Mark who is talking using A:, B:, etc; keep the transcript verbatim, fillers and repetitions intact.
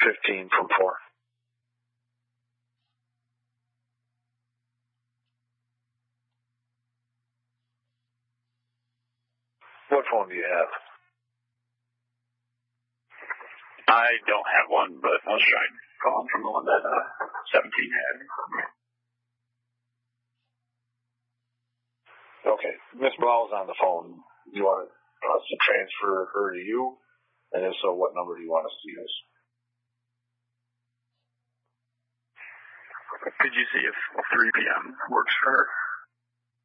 A: fifteen from four. What phone do you have?
B: I don't have one, but I was trying to call from the one that uh, seventeen had.
A: Okay. Miss Blau's on the phone. Do you want us to transfer her to you? And if so, what number do you want us to use?
B: Could you see if three p.m. works for her?